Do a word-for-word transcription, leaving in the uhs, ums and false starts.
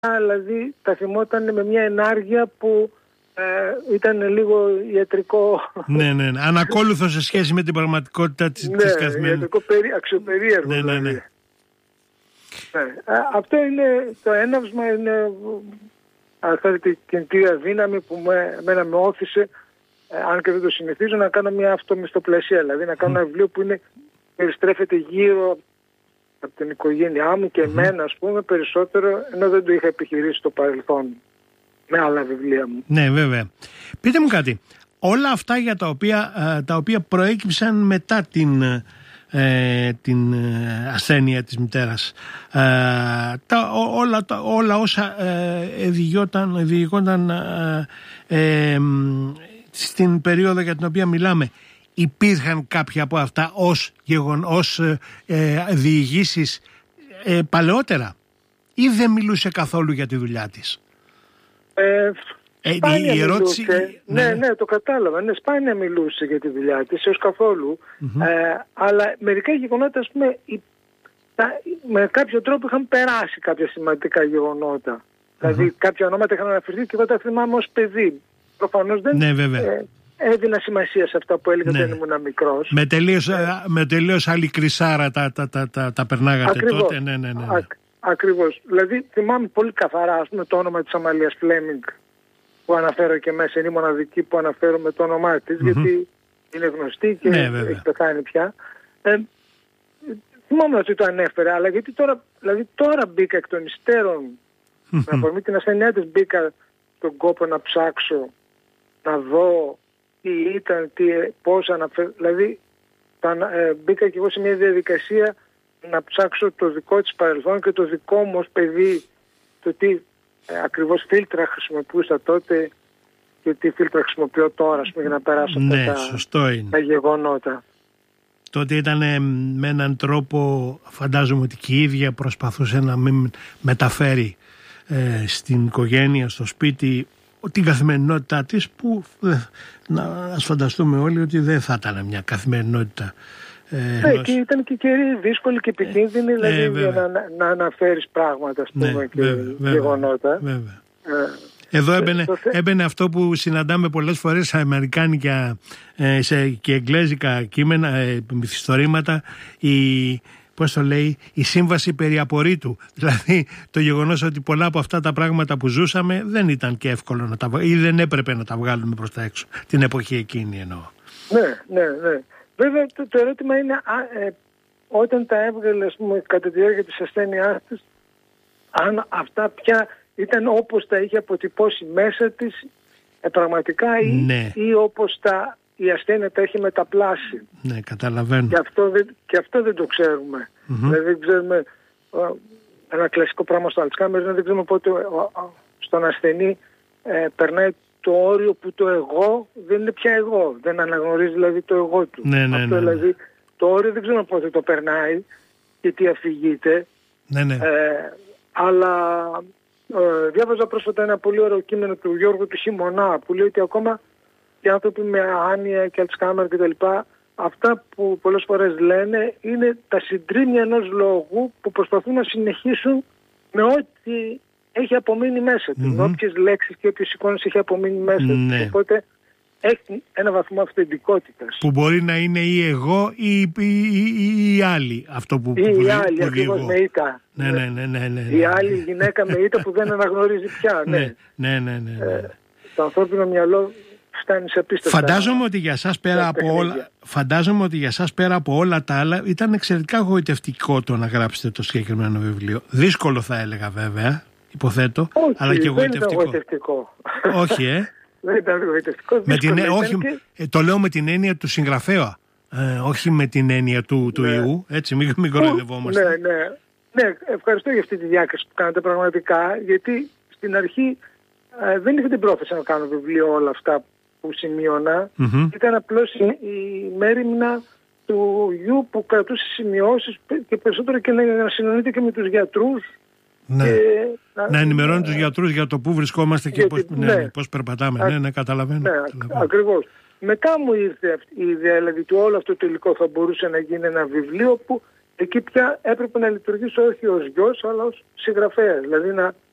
δηλαδή τα θυμόταν με μια ενάργεια που ε, ήταν λίγο ιατρικό. Ναι, ναι, ναι. Ανακόλουθο σε σχέση με την πραγματικότητα της, ναι, της καθημερινής. Ιατρικό περί, αξιοπερίεργο. Ναι, ναι, ναι. Δηλαδή. Ναι. Α, αυτό είναι το έναυσμα, είναι αν θέλετε η κινητήρια δύναμη που με, εμένα με όθησε, ε, αν και δεν το συνηθίζω, να κάνω μια αυτομισθοπλασία. Δηλαδή να κάνω mm. ένα βιβλίο που είναι, περιστρέφεται γύρω από την οικογένειά μου και mm. εμένα, ας πούμε, περισσότερο, ενώ δεν το είχα επιχειρήσει στο παρελθόν με άλλα βιβλία μου. Ναι, βέβαια. Πείτε μου κάτι. Όλα αυτά για τα οποία, τα οποία προέκυψαν μετά την, ε, την ασθένεια της μητέρας, ε, τα, ό, όλα, τα, όλα όσα ε, διηγόταν ε, ε, στην περίοδο για την οποία μιλάμε, υπήρχαν κάποια από αυτά ως, γεγον, ως ε, διηγήσεις ε, παλαιότερα ή δεν μιλούσε καθόλου για τη δουλειά της? Ε, ε, σπάνια η ερώτηση... μιλούσε. Ναι, ναι, ναι, το κατάλαβα. Ναι, σπάνια μιλούσε για τη δουλειά της έως καθόλου. Mm-hmm. Ε, αλλά μερικά γεγονότα, ας πούμε, η, τα, με κάποιο τρόπο είχαν περάσει κάποια σημαντικά γεγονότα. Mm-hmm. Δηλαδή κάποια ονόματα είχαν αναφερθεί και εγώ τα θυμάμαι ως παιδί. Προφανώς δεν... Ναι, βέβαια. Ε, έδινα σημασία σε αυτά που έλεγα, ναι, όταν ήμουν μικρός. Με τελείως, ε, με τελείως άλλη κρυσάρα τα, τα, τα, τα, τα περνάγατε ακριβώς τότε. Ναι, ναι, ναι, ναι. Α, ακριβώς. Δηλαδή θυμάμαι πολύ καθαρά, ας πούμε, το όνομα της Αμαλίας Φλέμινγκ που αναφέρω και μέσα. Είναι η μοναδική που αναφέρω με το όνομά της, mm-hmm. γιατί είναι γνωστή και ναι, έχει πεθάνει πια. Ε, θυμάμαι ότι το ανέφερε, αλλά γιατί τώρα, δηλαδή τώρα μπήκα εκ των υστέρων, mm-hmm. με αφορμή την ασθένειά της, μπήκα στον κόπο να ψάξω, να δω τι ήταν, τι, πώς αναφέρω. Δηλαδή τα, ε, μπήκα και εγώ σε μια διαδικασία να ψάξω το δικό της παρελθόν και το δικό μου ως παιδί, το τι ε, ακριβώς φίλτρα χρησιμοποιούσα τότε και τι φίλτρα χρησιμοποιώ τώρα, ας πούμε, για να περάσω ναι, τα, σωστό είναι. τα γεγονότα. Τότε ήταν με έναν τρόπο, φαντάζομαι ότι και η ίδια προσπαθούσε να μην μεταφέρει ε, στην οικογένεια, στο σπίτι, την καθημερινότητά της, που να ας φανταστούμε όλοι ότι δεν θα ήταν μια καθημερινότητα. Ε, ναι, και ήταν και καιροί δύσκολοι και επικίνδυνοι, ε, δηλαδή ε, για να, να αναφέρεις πράγματα, ας πούμε, ναι, και βέβαια, γεγονότα. Βέβαια. Ε, Εδώ έμπαινε, το... έμπαινε αυτό που συναντάμε πολλές φορές σε αμερικάνικα ε, σε, και εγγλέζικα κείμενα, ε, μυθιστορήματα, η, πώς το λέει, η σύμβαση περί απορρίτου. Δηλαδή το γεγονός ότι πολλά από αυτά τα πράγματα που ζούσαμε δεν ήταν και εύκολο να τα βγάλουμε ή δεν έπρεπε να τα βγάλουμε προς τα έξω την εποχή εκείνη, εννοώ. Ναι, ναι, ναι. Βέβαια το, το ερώτημα είναι α, ε, όταν τα έβγαλε, ας πούμε, κατά τη διάρκεια της ασθένειάς της, αν αυτά πια ήταν όπως τα είχε αποτυπώσει μέσα της ε, πραγματικά ή, ναι. ή όπως τα, η ασθένεια τα έχει μεταπλάσει. Ναι, καταλαβαίνω. Και αυτό δεν, και αυτό δεν το ξέρουμε. Mm-hmm. Δηλαδή δεν ξέρουμε, ένα κλασικό πράγμα στο Αλτσχάιμερ είναι δεν ξέρουμε πότε στον ασθενή ε, περνάει το όριο που το εγώ δεν είναι πια εγώ. Δεν αναγνωρίζει δηλαδή το εγώ του. Ναι, ναι, αυτό ναι, ναι. δηλαδή το όριο δεν ξέρω πότε το περνάει και τι αφηγείται. Ναι, ναι. Ε, αλλά ε, διάβαζα πρόσφατα ένα πολύ ωραίο κείμενο του Γιώργου του Χιμωνά που λέει ότι ακόμα οι άνθρωποι με άνοια και Αλτσχάιμερ και τα λοιπά, αυτά που πολλές φορές λένε είναι τα συντρίμμια ενός λόγου που προσπαθούν να συνεχίσουν με ό,τι έχει απομείνει μέσα του. Mm-hmm. Με όποιες λέξεις και όποιες εικόνες έχει απομείνει μέσα του. Ναι. Οπότε έχει ένα βαθμό αυθεντικότητας. Που μπορεί να είναι ή εγώ ή οι άλλοι. Αυτό που, ή που, οι άλλοι, που ακριβώς με ήττα. Ναι, ναι, ναι, ναι, ναι, ναι. Η άλλη γυναίκα με ήττα που δεν αναγνωρίζει πια. Ναι, ναι, ναι, ναι, ναι, ναι. Ε, το ανθρώπινο μυαλό φτάνει σε απίστευτα. Φαντάζομαι ότι για σας πέρα από όλα, φαντάζομαι ότι για σας πέρα από όλα τα άλλα ήταν εξαιρετικά γοητευτικό το να γράψετε το συγκεκριμένο βιβλίο. Δύσκολο θα έλεγα βέβαια, υποθέτω, όχι, αλλά και γοητευτικό. Δεν ήταν γοητευτικό. Όχι, ε. Δεν ήταν γοητευτικό. Με την, όχι, και... ε, το λέω με την έννοια του συγγραφέα, ε, όχι με την έννοια του, του ναι. ιού, έτσι, μην, μην κοροϊδευόμαστε. Ναι, ναι. Ναι, ευχαριστώ για αυτή τη διάκριση που κάνετε πραγματικά, γιατί στην αρχή ε, δεν είχα την πρόθεση να κάνω βιβλίο όλα αυτά που σημείωνα. Mm-hmm. Ήταν απλώς η, η μέριμνα του γιου που κρατούσε σημειώσεις και περισσότερο και να, να συνονείται και με τους γιατρούς. Ναι. Και, να, να ενημερώνει ε, τους γιατρούς για το πού βρισκόμαστε και πώς, ναι, ναι, πώς περπατάμε. Α, ναι, ναι, καταλαβαίνω. Ναι, καταλαβαίνω. ακριβώς. Μετά μου ήρθε αυτή η ιδέα, δηλαδή του όλο αυτό το υλικό θα μπορούσε να γίνει ένα βιβλίο που εκεί πια έπρεπε να λειτουργήσω όχι ως γιος αλλά ως συγγραφέας. Δηλαδή να